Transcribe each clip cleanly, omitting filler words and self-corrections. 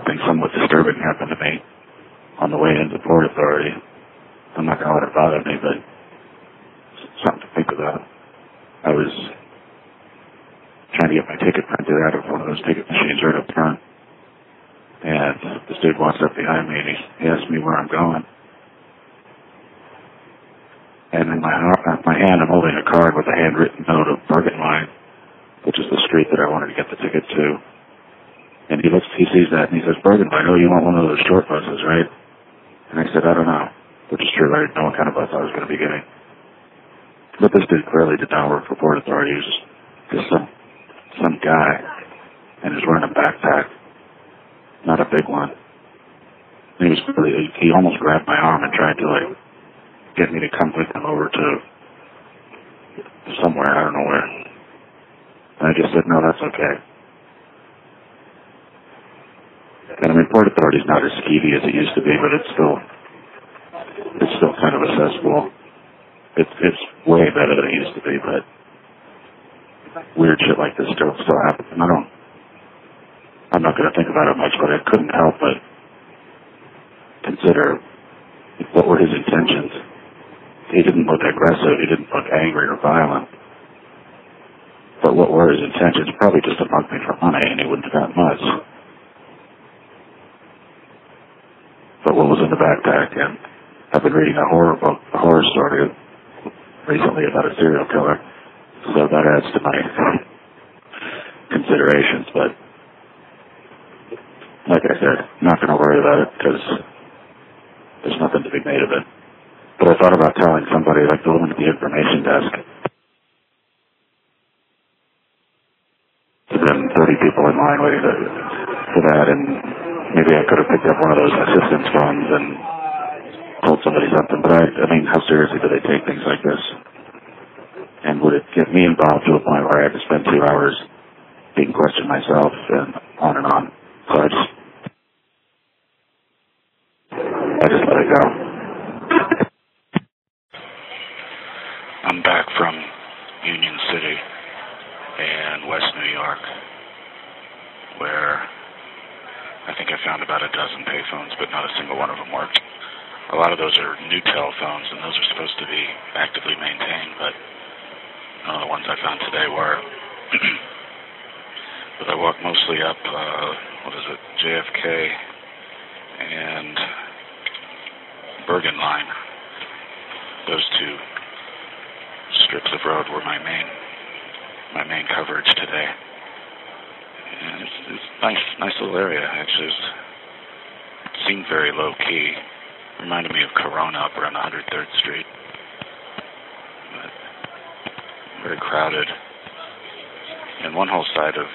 something somewhat disturbing happened to me on the way into the Port Authority. I'm not going to let it bother me, but something to think about. I was trying to get my ticket printed out of one of those ticket machines right up front, and this dude walks up behind me and he asks me where I'm going. And in my hand, I'm holding a card with a handwritten note of Bergen Line, which is the street that I wanted to get the ticket to. And he sees that, and he says, Bergen Line, oh, you want one of those short buses, right? And I said, I don't know, which is true. I didn't know what kind of bus I was going to be getting. But this dude clearly did not work for Port Authority. He was just some guy, and he was wearing a backpack, not a big one. And he almost grabbed my arm and tried to, get me to come with him over to somewhere, I don't know where. And I just said, no, that's okay. And I mean, Port Authority's not as skeevy as it used to be, but it's still kind of accessible. It's way better than it used to be, but weird shit like this still happens. And I'm not going to think about it much, but I couldn't help but consider what were his intentions. He didn't look aggressive. He didn't look angry or violent. But what were his intentions? Probably just to mug me for money, and he wouldn't have gotten much. But what was in the backpack? And I've been reading a horror story recently about a serial killer, so that adds to my considerations. But like I said, I'm not going to worry about it because there's nothing to be made of it. But I thought about telling somebody, like the woman at the information desk. There's been 30 people in line waiting for that, and maybe I could have picked up one of those assistance phones and told somebody something. But I mean, how seriously do they take things like this? And would it get me involved to a point where I had to spend 2 hours being questioned myself and on and on? So I just let it go. I'm back from Union City in West New York, where I think I found about a dozen payphones, but not a single one of them worked. A lot of those are new telephones, and those are supposed to be actively maintained, but none of the ones I found today were. But I walked mostly up, JFK and Bergen Line. Those two strips of road were my main coverage today. And it's nice little area, actually. It seemed very low-key. Reminded me of Corona up around 103rd Street. But very crowded. And one whole side of,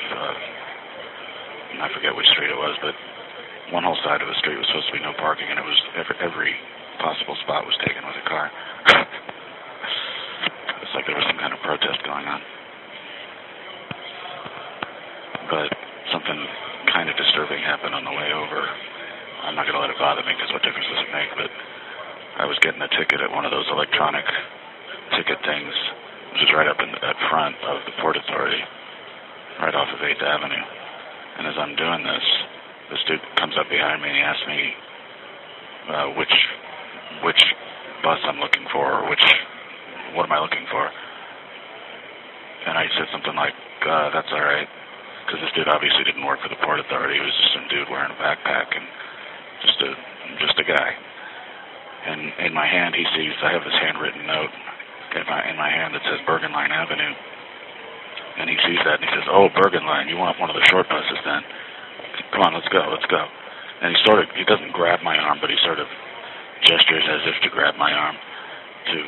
I forget which street it was, but one whole side of the street was supposed to be no parking, and it was every possible spot was taken with a car. It's like there was some kind of protest going on. But something kind of disturbing happened on the way over. I'm not going to let it bother me because what difference does it make? But I was getting a ticket at one of those electronic ticket things, which is right up at front of the Port Authority, right off of 8th Avenue. And as I'm doing this dude comes up behind me and he asks me which bus I'm looking for, or what am I looking for? And I said something like, that's all right. Because this dude obviously didn't work for the Port Authority. He was just some dude wearing a backpack and just a guy. And in my hand, he sees I have this handwritten note in my hand that says Bergen Line Avenue. And he sees that and he says, "Oh, Bergen Line, you want one of the short buses then? Come on, let's go." And he doesn't grab my arm, but he sort of gestures as if to grab my arm to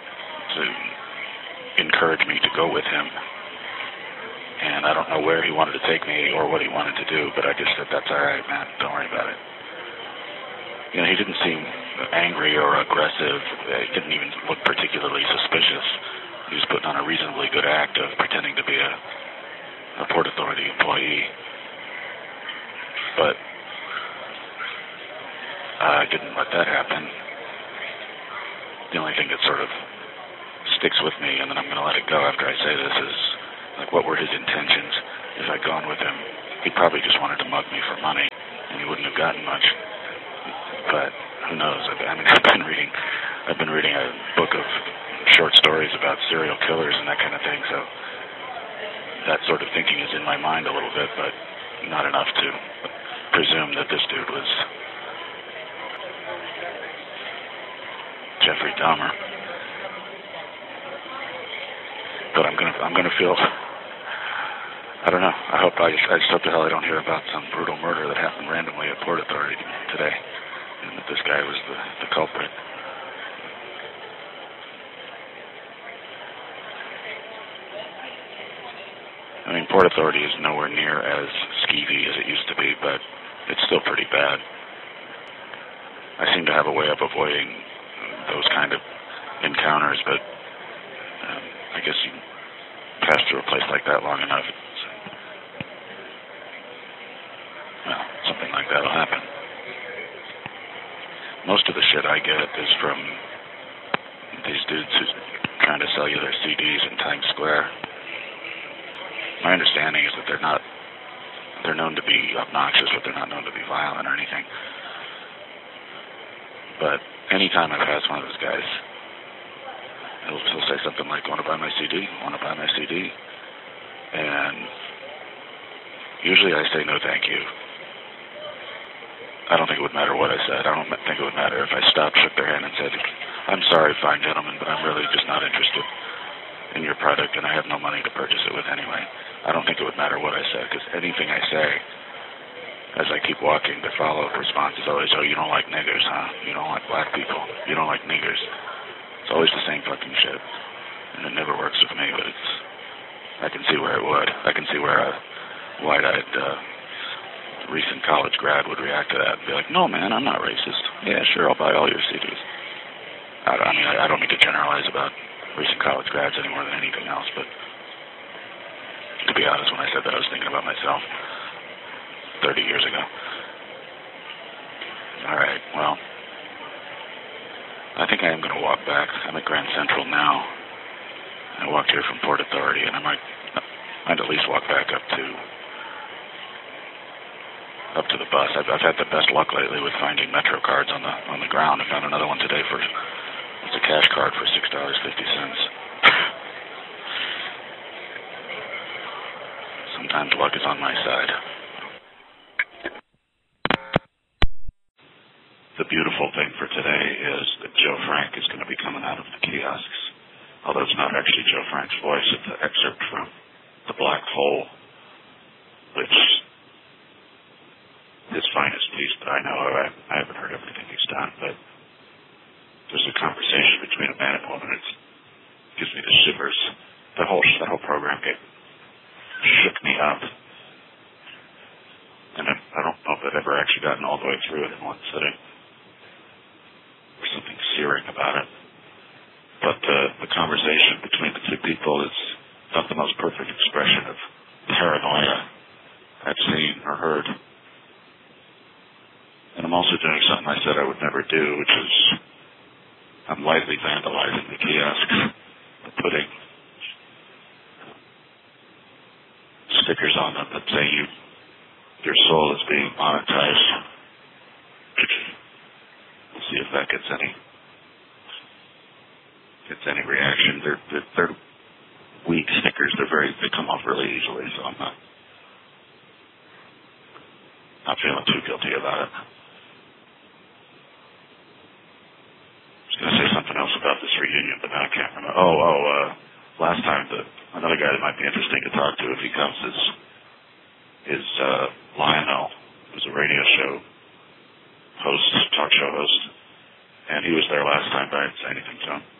encourage me to go with him. And I don't know where he wanted to take me or what he wanted to do, but I just said, "That's all right, man. Don't worry about it." You know, he didn't seem angry or aggressive. He didn't even look particularly suspicious. He was putting on a reasonably good act of pretending to be a Port Authority employee. But I didn't let that happen. The only thing that sort of sticks with me, and then I'm going to let it go after I say this, is like, what were his intentions if I'd gone with him? He probably just wanted to mug me for money. and he wouldn't have gotten much. But who knows? I've been reading a book of short stories about serial killers and that kind of thing, so that sort of thinking is in my mind a little bit, but not enough to presume that this dude was Jeffrey Dahmer. But I'm gonna feel, I don't know. I just hope the hell I don't hear about some brutal murder that happened randomly at Port Authority today, and that this guy was the culprit. I mean, Port Authority is nowhere near as skeevy as it used to be, but it's still pretty bad. I seem to have a way of avoiding those kind of encounters, but I guess you pass through a place like that long enough, something like that will happen. Most of the shit I get is from these dudes who's trying to sell you their CDs in Times Square. My understanding is that they're known to be obnoxious, but they're not known to be violent or anything. But anytime I pass one of those guys, he'll say something like, "Want to buy my CD? Want to buy my CD?" And usually I say, "No, thank you." I don't think it would matter what I said. I don't think it would matter if I stopped, shook their hand, and said, "I'm sorry, fine gentlemen, but I'm really just not interested in your product, and I have no money to purchase it with anyway." I don't think it would matter what I said, because anything I say, as I keep walking, the follow-up response is always, "Oh, you don't like niggers, huh? You don't like black people. You don't like niggers." It's always the same fucking shit, and it never works with me, but I can see where it would. I can see where a wide-eyed recent college grad would react to that and be like, "No, man, I'm not racist. Yeah, sure, I'll buy all your CDs." I don't mean to generalize about recent college grads any more than anything else, but to be honest, when I said that, I was thinking about myself 30 years ago. All right, well, I think I am going to walk back. I'm at Grand Central now. I walked here from Port Authority, and I might at least walk back up to the bus. I've had the best luck lately with finding Metro cards on the ground. I found another one today it's a cash card for $6.50. Sometimes luck is on my side. The beautiful thing for today is that Joe Frank is going to be coming out of the kiosks. Although it's not actually Joe Frank's voice, it's an excerpt from The Black Hole, which his finest piece that I know of. I haven't heard everything he's done, but there's a conversation between a man and woman. It gives me the shivers. That whole program shook me up. And I don't know if I've ever actually gotten all the way through it in one sitting. There's something searing about it. But the conversation between the two people is not the most perfect expression of paranoia I've seen or heard. And I'm also doing something I said I would never do, which is I'm lightly vandalizing the kiosks, putting stickers on them that say your soul is being monetized. We'll see if that gets any reaction. They're weak stickers. They come off really easily, so I'm not feeling too guilty about it. I was going to say something else about this reunion, but now I can't remember. Last time, another guy that might be interesting to talk to if he comes is Lionel, who's a radio show host, talk show host, and he was there last time, but I didn't say anything to him.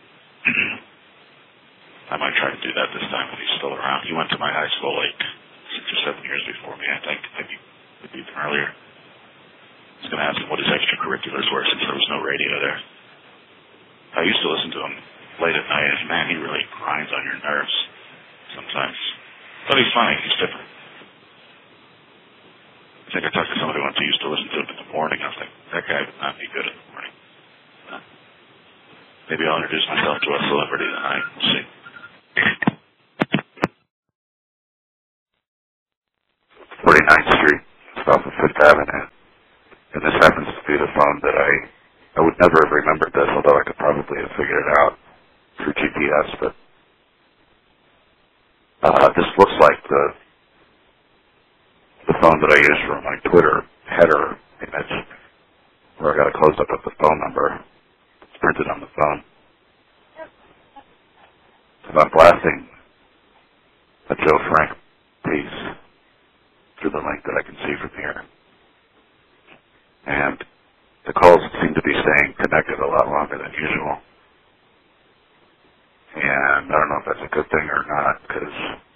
I might try to do that this time if he's still around. He went to my high school like 6 or 7 years before me, I think, maybe even earlier. I was going to ask him what his extracurriculars were since there was no radio there. I used to listen to him late at night, and man, he really grinds on your nerves sometimes. But he's funny, he's different. I think I talked to somebody once who used to listen to him in the morning. I was like, that guy would not be good in the morning. Maybe I'll introduce myself to a celebrity tonight. We'll see. 49th Street, south of 5th Avenue. And this happens to be the phone that I would never have remembered this, although I could probably have figured it out through GPS, but this looks like the phone that I used for my Twitter header image, where I got a close-up of the phone number. It's printed on the phone. And I'm blasting a Joe Frank piece through the link that I can see from here. And the calls seem to be staying connected a lot longer than usual. And I don't know if that's a good thing or not, because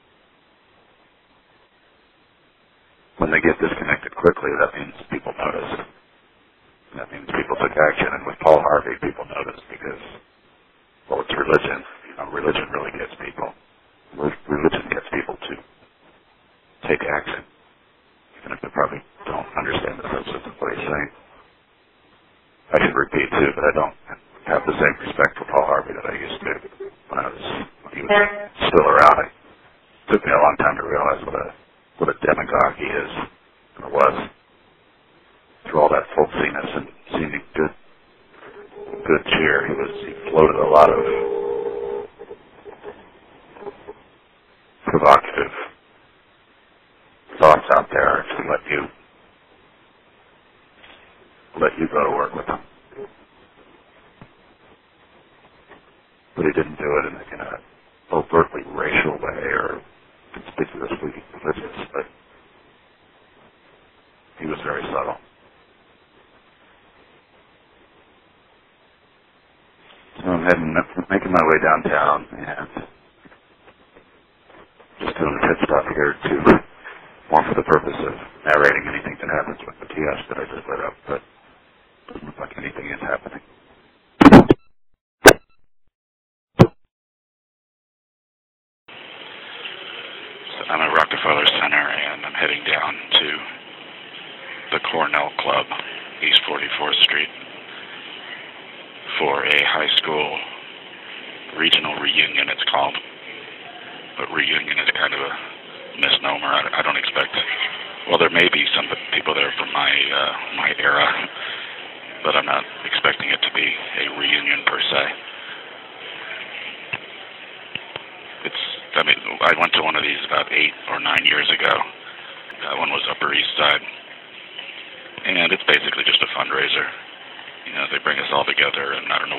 when they get disconnected quickly, that means people notice. That means people took action. And with Paul Harvey, people noticed because, well, it's religion. Religion really gets people. Religion gets people to take action, even if they probably don't understand the substance of what he's saying. I should repeat, too, that I don't have the same respect for Paul Harvey that I used to when he was still around. It took me a long time to realize what a demagogue he is, or was, through all that folksiness and seeming good cheer. He floated a lot of provocative thoughts out there to let you go to work with them. But he didn't do it in a overtly racial way or conspicuously religious, but he was very subtle. So I'm making my way downtown and just doing a pit stop here more for the purpose of narrating anything that happens with the kiosk that I just lit up, but it doesn't look like anything is happening. So I'm at Rockefeller Center, and I'm heading down to the Cornell Club, East 44th Street, for a high school regional reunion, it's called. But reunion is kind of a misnomer. I don't expect. Well, there may be some people there from my era, but I'm not expecting it to be a reunion per se. I went to one of these about 8 or 9 years ago. That one was Upper East Side, and it's basically just a fundraiser. They bring us all together, and I don't know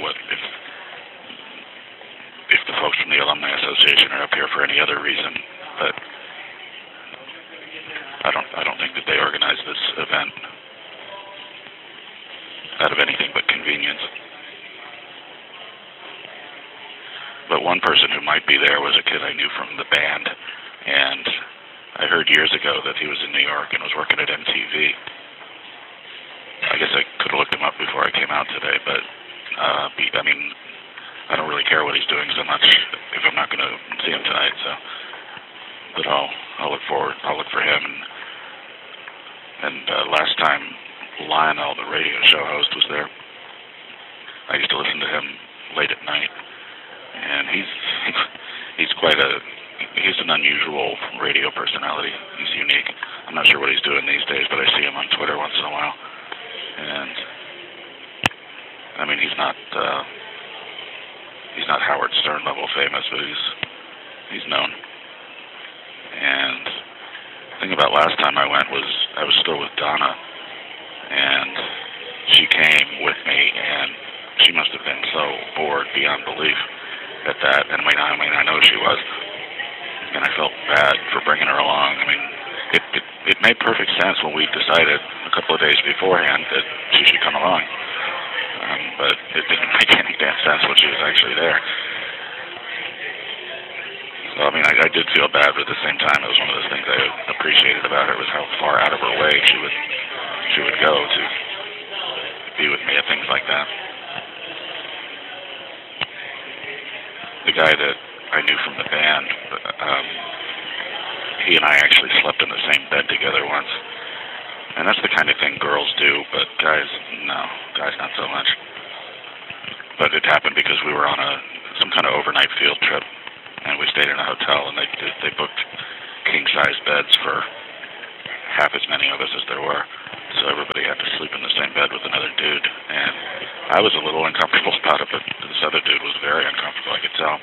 if the folks from the Alumni Association are up here for any other reason, but I don't think that they organized this event out of anything but convenience. But one person who might be there was a kid I knew from the band, and I heard years ago that he was in New York and was working at MTV. I guess I could have looked him up before I came out today, but I don't really care what he's doing so much if I'm not going to see him tonight. So, but I'll look for him. And last time Lionel, the radio show host, was there, I used to listen to him late at night, and he's an unusual radio personality. He's unique. I'm not sure what he's doing these days, but I see him on Twitter once in a while. And he's not Howard Stern level famous, but he's known. And the thing about last time I went was I was still with Donna, and she came with me, and she must have been so bored beyond belief at that. And I know she was, and I felt bad for bringing her along. It made perfect sense when we decided a couple of days beforehand that she should come along. But it didn't make any damn sense when she was actually there. So, I did feel bad, but at the same time, it was one of those things I appreciated about her was how far out of her way she would go to be with me at things like that. The guy that I knew from the band, he and I actually slept in the same bed together once. And that's the kind of thing girls do, but guys, no. Guys, not so much. But it happened because we were on some kind of overnight field trip, and we stayed in a hotel, and they booked king-size beds for half as many of us as there were, so everybody had to sleep in the same bed with another dude, and I was a little uncomfortable about it, but this other dude was very uncomfortable, I could tell.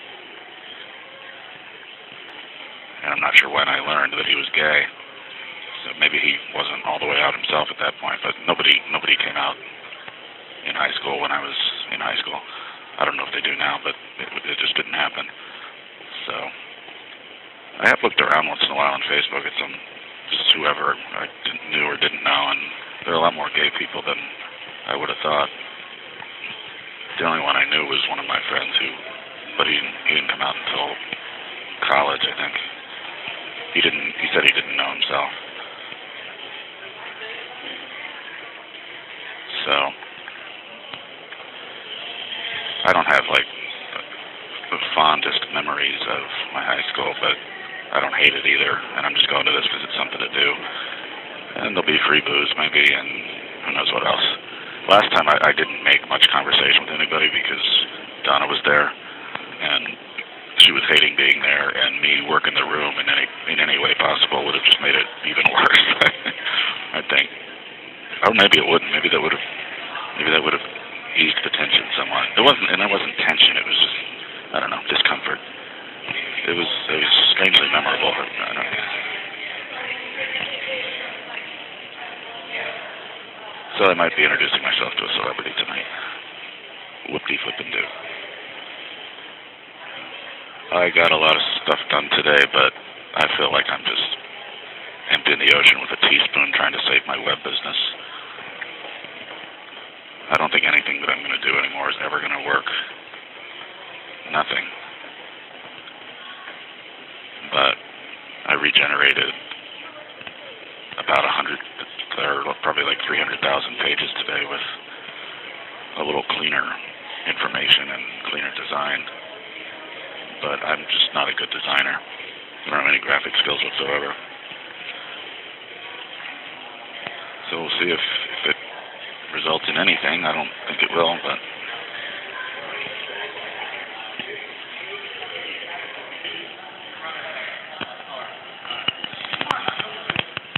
And I'm not sure when I learned that he was gay. So maybe he wasn't all the way out himself at that point, but nobody came out in high school when I was in high school. I don't know if they do now, but it just didn't happen. So I have looked around once in a while on Facebook at just whoever I knew or didn't know, and there are a lot more gay people than I would have thought. The only one I knew was one of my friends but he didn't come out until college, I think. He said he didn't know himself. So I don't have the fondest memories of my high school, but I don't hate it either, and I'm just going to this because it's something to do. And there'll be free booze maybe, and who knows what else. Last time I didn't make much conversation with anybody because Donna was there, and she was hating being there, and me working the room in any way possible would have just made it even worse. I think. Or maybe it wouldn't. Maybe that would have eased the tension somewhat. There wasn't tension. It was just, I don't know, discomfort. It was strangely memorable. I don't know. So I might be introducing myself to a celebrity tonight. Whoop-de-flip-and-do. I got a lot of stuff done today, but I feel like I'm just emptying the ocean with a teaspoon trying to save my web business. I don't think anything that I'm going to do anymore is ever going to work. Nothing. But I regenerated about 100, or probably like 300,000 pages today with a little cleaner information and cleaner design. But I'm just not a good designer. I don't have any graphic skills whatsoever. So we'll see if it results in anything. I don't think it will, but